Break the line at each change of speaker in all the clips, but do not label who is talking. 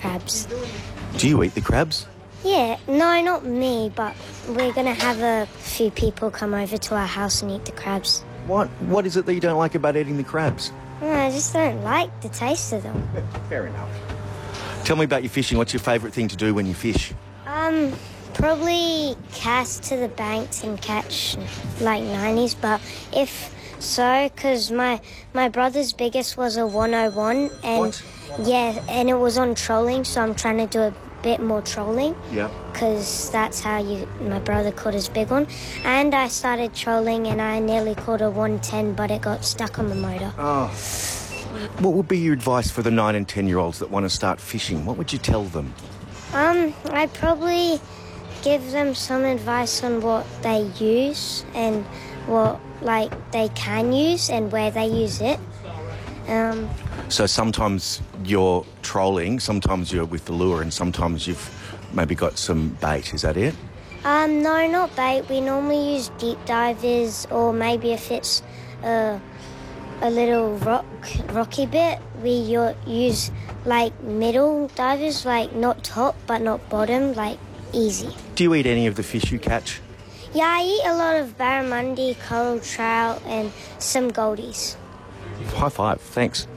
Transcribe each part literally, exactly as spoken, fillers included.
crabs.
Do you eat the crabs?
Yeah, no, not me, but we're going to have a few people come over to our house and eat the crabs.
What What is it that you don't like about eating the crabs?
No, I just don't like the taste of them.
Fair enough. Tell me about your fishing. What's your favourite thing to do when you fish?
Um, probably cast to the banks and catch like nineties, but if so, because my, my brother's biggest was a one oh one, and
What?
yeah, and it was on trolling, so I'm trying to do a bit more trolling.
Yeah.
Because that's how you my brother caught his big one. And I started trolling and I nearly caught a one ten, but it got stuck on the motor.
Oh. What would be your advice for the nine and ten-year-olds that want to start fishing? What would you tell them?
Um, I'd probably give them some advice on what they use and what, like, they can use and where they use it. Um,
So sometimes you're trolling, sometimes you're with the lure, and sometimes you've maybe got some bait. Is that it?
um, no, not bait. We normally use deep divers, or maybe if it's uh, a little rock, rocky bit, we u- use like middle divers, like not top but not bottom, like easy.
Do you eat any of the fish you catch?
Yeah, I eat a lot of barramundi, coral trout, and some goldies.
High five, thanks.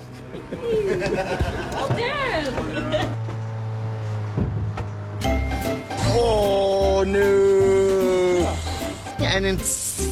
Oh no! And then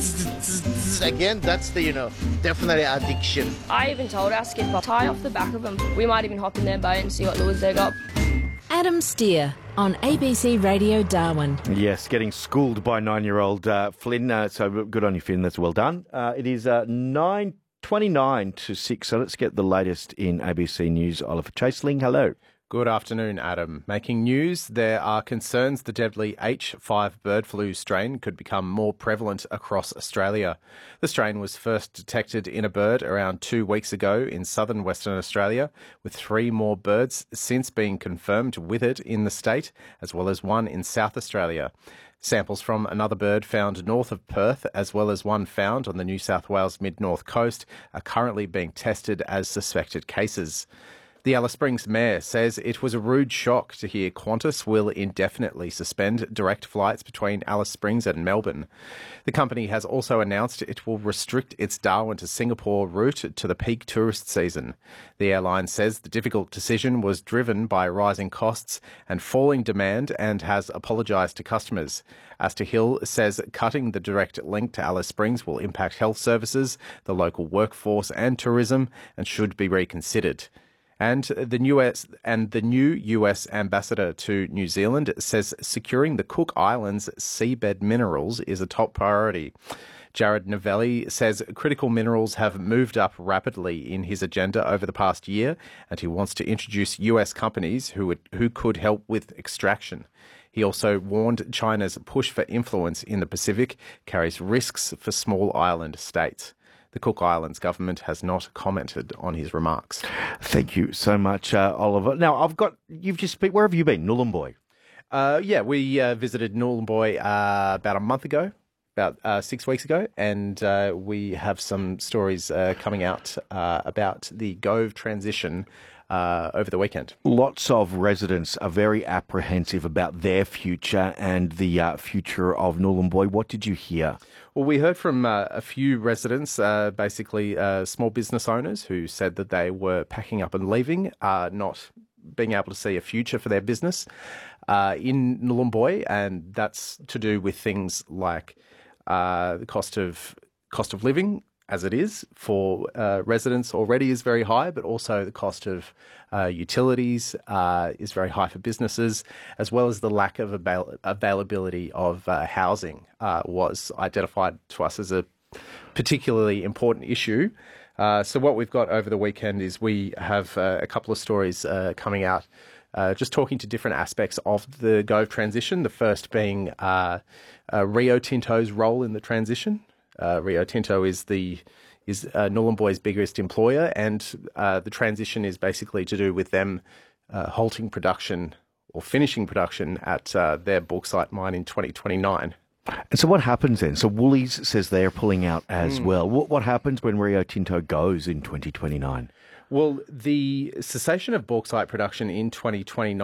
again, that's the, you know, definitely addiction.
I even told our skipper, tie off the back of them. We might even hop in their boat and see what lures they got.
Adam Steer on A B C Radio Darwin.
Yes, getting schooled by nine-year-old uh, Flynn. Uh, so good on you, Finn. That's well done. Uh, it is uh, nine twenty-nine to six. So let's get the latest in A B C News. Oliver Chaseling, hello.
Good afternoon, Adam. Making news, there are concerns the deadly H five bird flu strain could become more prevalent across Australia. The strain was first detected in a bird around two weeks ago in southern Western Australia, with three more birds since being confirmed with it in the state, as well as one in South Australia. Samples from another bird found north of Perth, as well as one found on the New South Wales mid-north coast, are currently being tested as suspected cases. The Alice Springs Mayor says it was a rude shock to hear Qantas will indefinitely suspend direct flights between Alice Springs and Melbourne. The company has also announced it will restrict its Darwin to Singapore route to the peak tourist season. The airline says the difficult decision was driven by rising costs and falling demand and has apologised to customers. Astor Hill says cutting the direct link to Alice Springs will impact health services, the local workforce and tourism, and should be reconsidered. And the U S and the new U S ambassador to New Zealand says securing the Cook Islands' seabed minerals is a top priority. Jared Novelli says critical minerals have moved up rapidly in his agenda over the past year, and he wants to introduce U S companies who would, who could help with extraction. He also warned China's push for influence in the Pacific carries risks for small island states. The Cook Islands government has not commented on his remarks.
Thank you so much, uh, Oliver. Now, I've got, you've just been, where have you been? Nhulunbuy?
Uh, yeah, we uh, visited Nhulunbuy uh, about a month ago, about uh, six weeks ago, and uh, we have some stories uh, coming out uh, about the Gove transition uh, over the weekend.
Lots of residents are very apprehensive about their future and the uh, future of Nhulunbuy. What did you hear?
Well, we heard from uh, a few residents, uh, basically uh, small business owners, who said that they were packing up and leaving, uh, not being able to see a future for their business uh, in Nhulunbuy, and that's to do with things like uh, the cost of cost of living, as it is for uh, residents already is very high, but also the cost of uh, utilities uh, is very high for businesses, as well as the lack of avail- availability of uh, housing uh, was identified to us as a particularly important issue. Uh, so what we've got over the weekend is we have uh, a couple of stories uh, coming out, uh, just talking to different aspects of the Gove transition, the first being uh, uh, Rio Tinto's role in the transition. Uh, Rio Tinto is the is uh, Nhulunbui's biggest employer, and uh, the transition is basically to do with them uh, halting production or finishing production at uh, their bauxite mine in twenty twenty-nine.
And so what happens then? So Woolies says they're pulling out as
Mm.
well. What, what happens when Rio Tinto goes in twenty twenty-nine?
Well, the cessation of bauxite production in twenty twenty-nine